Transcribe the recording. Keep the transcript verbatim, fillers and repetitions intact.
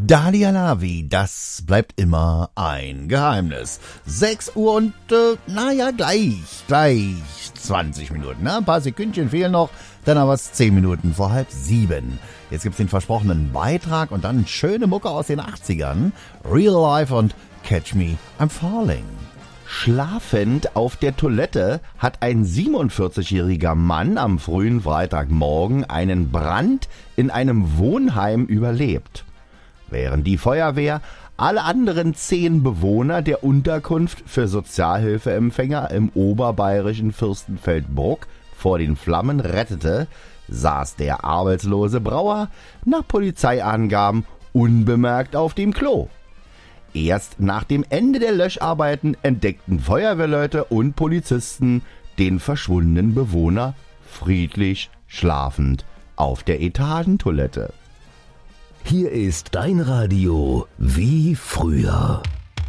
Dalia Lavi, das bleibt immer ein Geheimnis. sechs Uhr und, äh, naja, gleich, gleich zwanzig Minuten. Ne? Ein paar Sekündchen fehlen noch, dann aber es zehn Minuten vor halb sieben. Jetzt gibt's den versprochenen Beitrag und dann schöne Mucke aus den achtzigern. Real Life und Catch Me, I'm Falling. Schlafend auf der Toilette hat ein siebenundvierzigjähriger Mann am frühen Freitagmorgen einen Brand in einem Wohnheim überlebt. Während die Feuerwehr alle anderen zehn Bewohner der Unterkunft für Sozialhilfeempfänger im oberbayerischen Fürstenfeldbruck vor den Flammen rettete, saß der arbeitslose Brauer nach Polizeiangaben unbemerkt auf dem Klo. Erst nach dem Ende der Löscharbeiten entdeckten Feuerwehrleute und Polizisten den verschwundenen Bewohner friedlich schlafend auf der Etagentoilette. Hier ist dein Radio wie früher.